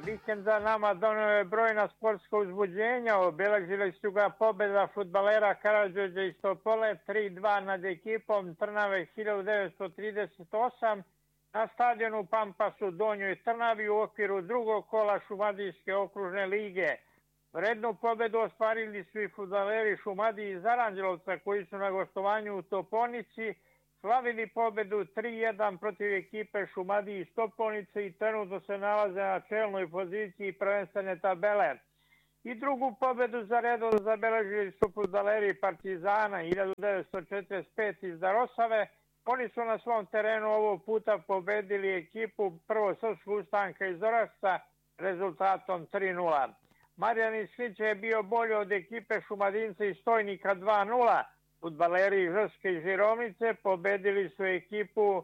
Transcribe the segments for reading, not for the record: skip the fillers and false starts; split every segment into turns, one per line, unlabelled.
Vikend za nama doneo je brojna sportska uzbuđenja, obeležili su ga pobjeda fudbalera Karađorđa iz Topole 3-2 nad ekipom Trnave 1938 na stadionu Pampas u Donjoj Trnavi u okviru drugog kola Šumadijske okružne lige. Vrednu pobjedu ostvarili su i fudbaleri Šumadije iz Aranđelovca koji su na gostovanju u Toponici slavili pobjedu 3-1 protiv ekipe Šumadije iz Topolnice i trenutno se nalaze na čelnoj poziciji prvenstvene tabele. I drugu pobjedu za redom zabeležili su fudbaleri Partizana 1945 iz Darosave. Oni su na svom terenu ovog puta pobedili ekipu Prvosrpskog ustanka iz Orašca rezultatom 3-0. Marijan iz Slića je bio bolji od ekipe Šumadinca iz Stojnika 2-0. Fudbaleri Žrske i Žirovnice pobedili su ekipu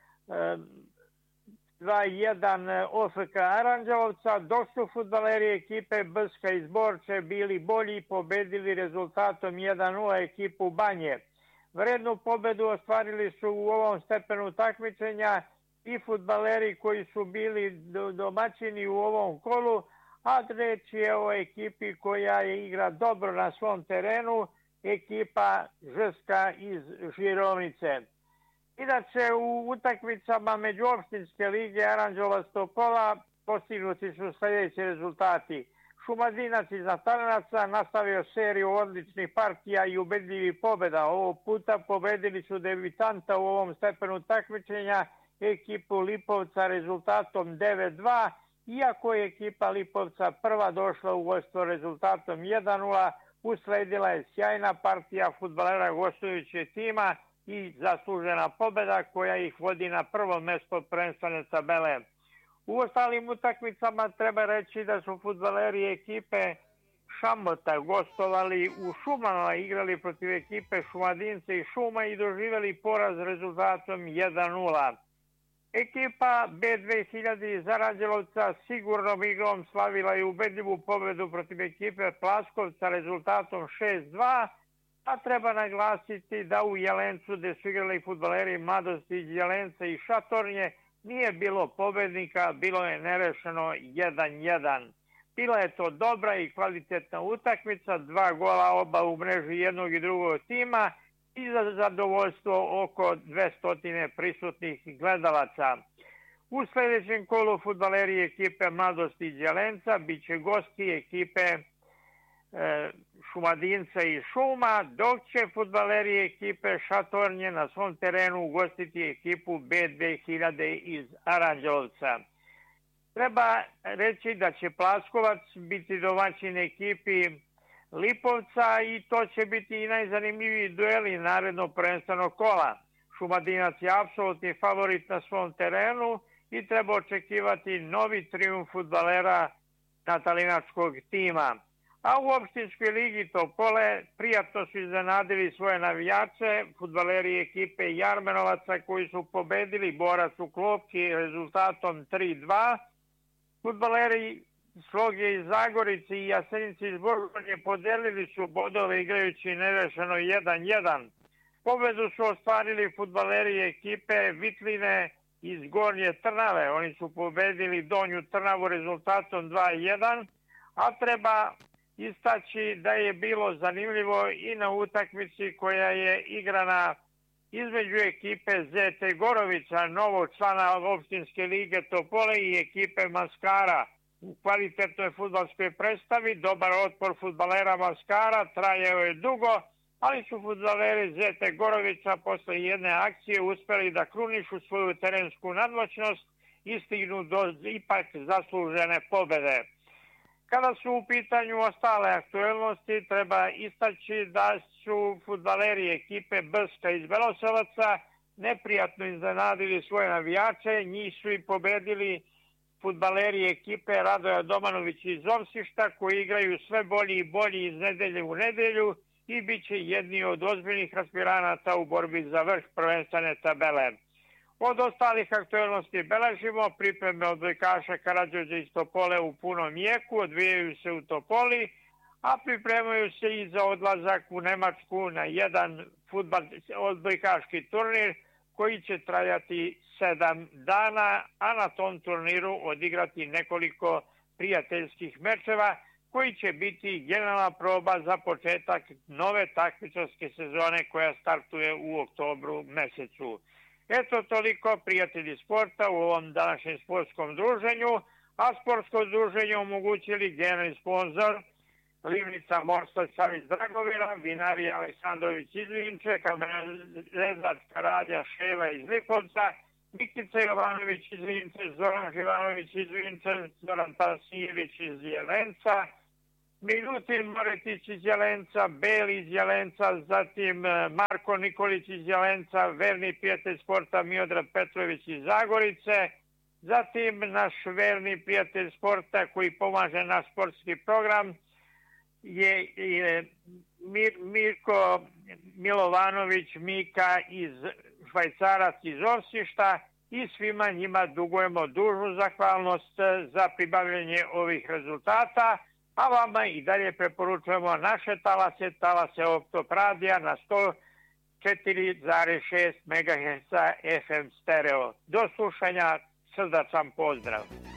2-1 OFK Aranđelovca, dok su fudbaleri ekipe Brska iz Borče bili bolji i pobedili rezultatom 1-0 ekipu Banje. Vrednu pobedu ostvarili su u ovom stepenu takmičenja i fudbaleri koji su bili domaćini u ovom kolu, a reč je o ekipi koja igra dobro na svom terenu, ekipa Žrska iz Žirovnice. Inače, u utakmicama međuopštinske lige Aranđelovac-Topola postignuti su sljedeći rezultati. Šumadinac iz Natalanaca nastavio seriju odličnih partija i ubedljivih pobjeda. Ovog puta pobedili su debitanta u ovom stepenu takmičenja ekipu Lipovca rezultatom 9-2, iako je ekipa Lipovca prva došla u vodstvo rezultatom 1-0, usledila je sjajna partija fudbalera gostujućeg tima i zaslužena pobjeda koja ih vodi na prvo mjesto prvenstvene tabele. U ostalim utakmicama treba reći da su fudbaleri ekipe Šambota gostovali u Šumama, igrali protiv ekipe Šumadince i Šuma i doživjeli poraz rezultatom 1-0. Ekipa B2000 iz Aranđelovca sigurnom igrom slavila je ubedljivu pobjedu protiv ekipe Plaskovca rezultatom 6-2, a treba naglasiti da u Jelencu, gde su igrali fudbaleri Mladosti iz Jelenca i Šatornje, nije bilo pobednika, bilo je nerešeno 1-1. Bila je to dobra i kvalitetna utakmica, 2 gola oba u mreži jednog i drugog tima i za zadovoljstvo oko 200 prisutnih gledalaca. U sljedećem kolu fudbaleri ekipe Mladosti iz Jelenca bit će gosti ekipe Šumadinca i Šuma, dok će fudbaleri ekipe Šatornje na svom terenu ugostiti ekipu B2000 iz Aranđelovca. Treba reći da će Plaskovac biti domaćin ekipi Lipovca i to će biti i najzanimljiviji dueli narednog prvenstvenog kola. Šumadinac je apsolutni favorit na svom terenu i treba očekivati novi trijumf fudbalera natalinačkog tima. A u opštinskoj ligi Topole prijatno su iznenadili svoje navijače, fudbaleri ekipe Jarmenovaca koji su pobedili Borac u Klopki rezultatom 3-2. Fudbaleri Sloge iz Zagorice i Jasenici iz Borgonje podelili su bodove igrajući nerešeno 1-1. Pobedu su ostvarili fudbaleri ekipe Vitline iz Gornje Trnave. Oni su pobedili Donju Trnavu rezultatom 2-1, a treba istaći da je bilo zanimljivo i na utakmici koja je igrana između ekipe ZT Gorovića, novog člana opštinske lige Topole, i ekipe Maskara. U kvalitetnoj fudbalskoj predstavi dobar otpor fudbalera Maskara trajao je dugo, ali su fudbaleri ZT Gorovića posle jedne akcije uspeli da krunišu svoju terensku nadmoćnost i stignu do ipak zaslužene pobjede. Kada su u pitanju ostale aktuelnosti, treba istaći da su fudbaleri ekipe Brska iz Belosevaca neprijatno iznenadili svoje navijače. Njih su i pobedili fudbaleri ekipe Radoja Domanović iz Ovsišta koji igraju sve bolji i bolji iz nedelje u nedelju i bit će jedni od ozbiljnih aspiranata u borbi za vrh prvenstvene tabele. Od ostalih aktuelnosti beležimo pripreme odbojkaša Karađorđa iz Topole u punom jeku, odvijaju se u Topoli, a pripremaju se i za odlazak u Nemačku na jedan odbojkaški turnir koji će trajati 7 dana, a na tom turniru odigrati nekoliko prijateljskih mečeva koji će biti generalna proba za početak nove takmičarske sezone koja startuje u oktobru mesecu. Eto toliko, prijatelji sporta, u ovom današnjem sportskom druženju, a sportsko druženje omogućili generalni sponsor Livnica Mosta Savić Dragovina, vinarija Aleksandrović iz Vinče, kamerezac Karadja Ševa iz Lipovca, Mikica Jovanović iz Vinče, Zoran Živanović iz Vinče, Zoran Tasijević iz Jelenca, Milutin Moretić iz Jelenca, Beli iz Jelenca, zatim Marko Nikolić iz Jelenca, verni prijatelj sporta Miodrag Petrović iz Zagorice, zatim naš verni prijatelj sporta koji pomaže naš sportski program je Mirko Milovanović Mika iz Švajcarac iz Osišta i svima njima dugujemo dužnu zahvalnost za pribavljanje ovih rezultata, a vama i dalje preporučujemo naše talase Optop radija na 104,6 MHz FM stereo. Do slušanja, srdačan pozdrav!